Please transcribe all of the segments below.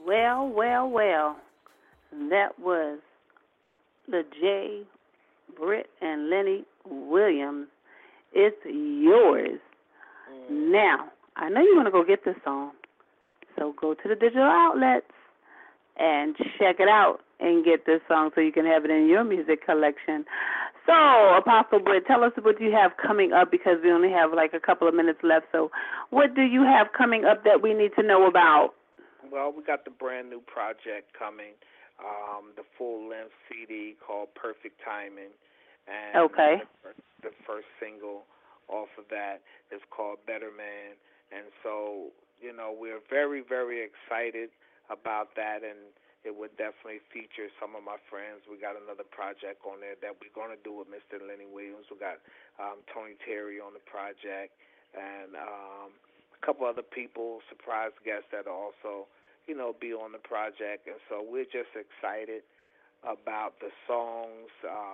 Well, well, well. That was the J. Britt and Lenny Williams. It's yours. Now, I know you want to go get this song, so go to the digital outlets and check it out and get this song so you can have it in your music collection. So, Apostle Britt, tell us what you have coming up because we only have like a couple of minutes left. So, what do you have coming up that we need to know about? Well, we got the brand new project coming, the full-length CD called Perfect Timing. And okay. The first single off of that is called Better Man. And so, you know, we're very, very excited about that, and it would definitely feature some of my friends. We got another project on there that we're going to do with Mr. Lenny Williams. We got Tony Terry on the project, and a couple other people, surprise guests that also, you know, be on the project. And so we're just excited about the songs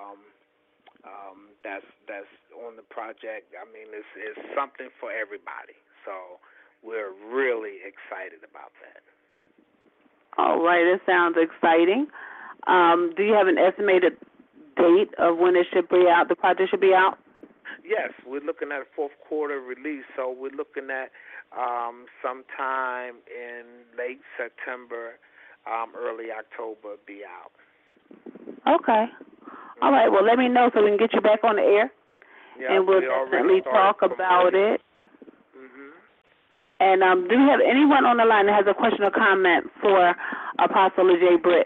that's on the project. I mean, it's something for everybody. So we're really excited about that. All right, it sounds exciting. Do you have an estimated date of when it should be out? The project should be out? Yes, we're looking at a fourth quarter release, so we're looking at sometime in late September, early October be out. Okay. All right, well, let me know so we can get you back on the air, and we'll definitely talk about it. And do you have anyone on the line that has a question or comment for Apostle J. Britt?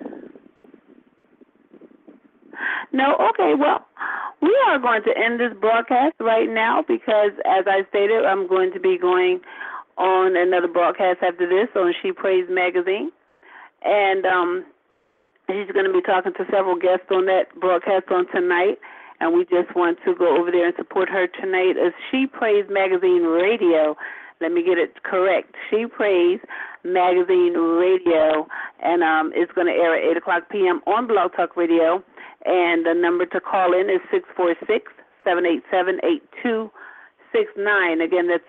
No? Okay, well, we are going to end this broadcast right now because, as I stated, I'm going to be going on another broadcast after this on She Prays Magazine. And she's going to be talking to several guests on that broadcast on tonight. And we just want to go over there and support her tonight as She Prays Magazine Radio. Let me get it correct. She Prays Magazine Radio, and it's going to air at 8 o'clock p.m. on Blog Talk Radio. And the number to call in is 646-787-8269. Again, that's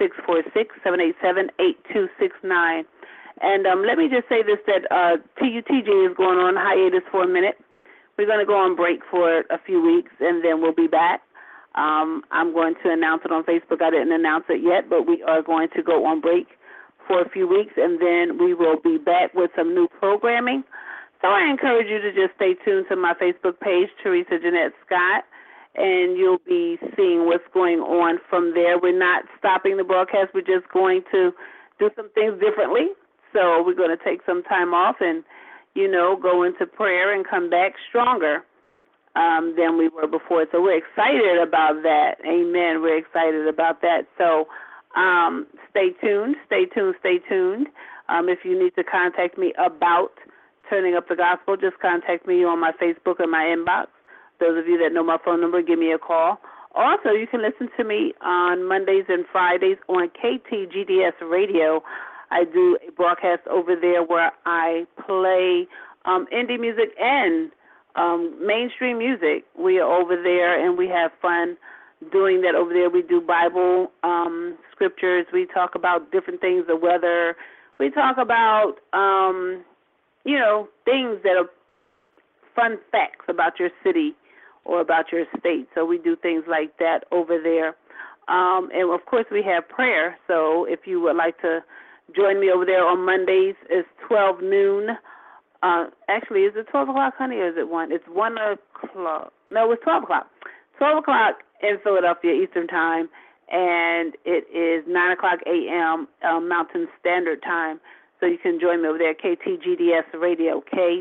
646-787-8269. And let me just say this, that TUTG is going on hiatus for a minute. We're going to go on break for a few weeks, and then we'll be back. I'm going to announce it on Facebook. I didn't announce it yet, but we are going to go on break for a few weeks, and then we will be back with some new programming. So I encourage you to just stay tuned to my Facebook page, Teresa Jeanette Scott, and you'll be seeing what's going on from there. We're not stopping the broadcast. We're just going to do some things differently. So we're going to take some time off and, you know, go into prayer and come back stronger than we were before. So we're excited about that. Amen. We're excited about that. So stay tuned, stay tuned, stay tuned. If you need to contact me about Turning Up the Gospel, just contact me on my Facebook or my inbox. Those of you that know my phone number, give me a call. Also, you can listen to me on Mondays and Fridays on KTGDS Radio. I do a broadcast over there where I play indie music and mainstream music. We are over there, and we have fun doing that over there. We do Bible scriptures. We talk about different things, the weather. We talk about, you know, things that are fun facts about your city or about your state. So we do things like that over there. And, of course, we have prayer. So if you would like to join me over there on Mondays, it's 12 noon. Actually, is it 12 o'clock, honey, or is it 1? It's 1 o'clock. No, it's 12 o'clock. 12 o'clock in Philadelphia Eastern Time, and it is 9 o'clock a.m. Mountain Standard Time. So you can join me over there, KTGDS Radio,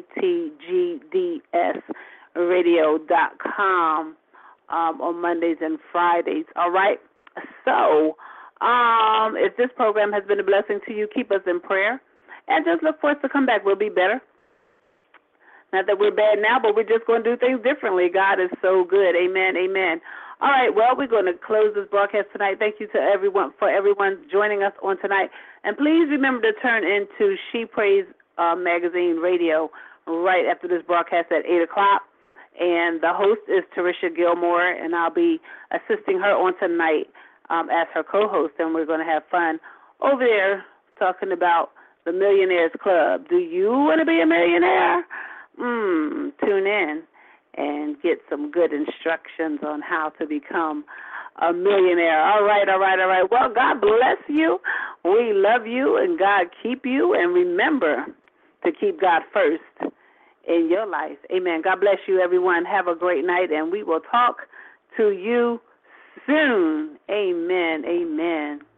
KTGDSradio.com on Mondays and Fridays. All right? So if this program has been a blessing to you, keep us in prayer. And just look for us to come back. We'll be better. Not that we're bad now, but we're just going to do things differently. God is so good. Amen, amen. All right, well, we're going to close this broadcast tonight. Thank you to everyone joining us on tonight. And please remember to turn into She Prays Magazine Radio right after this broadcast at 8 o'clock. And the host is Teresa Gilmore, and I'll be assisting her on tonight as her co-host. And we're going to have fun over there talking about the Millionaires Club. Do you want to be a millionaire? Tune in and get some good instructions on how to become a millionaire. All right. Well, God bless you. We love you, and God keep you. And remember to keep God first in your life. Amen. God bless you, everyone. Have a great night, and we will talk to you soon. Amen.